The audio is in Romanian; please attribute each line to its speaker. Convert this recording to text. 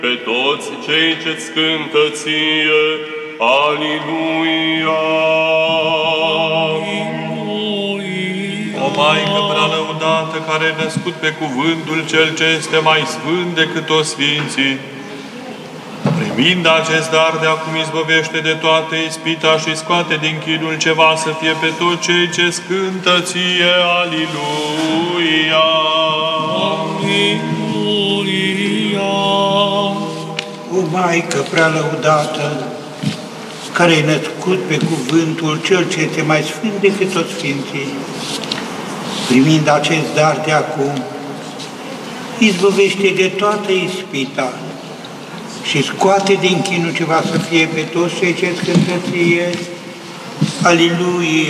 Speaker 1: pe toți cei ce-ți cântă ție. Aliluia! O Maică prea lăudată, care ai născut pe cuvântul cel ce este mai sfânt decât toți sfinții, primind acest dar de acum izbăvește de toată ispita și scoate din chinul ceva să fie pe toți cei ce-ți cântă ție. Aliluia!
Speaker 2: Aliluia! O Maică prea lăudată, care ai născut pe cuvântul cel ce este mai sfânt decât toți sfinții, primind acest dar de acum, izbăvește de toată ispita și scoate din chinul ceva să fie pe toți cei ce-ți cântă ție. Aliluia!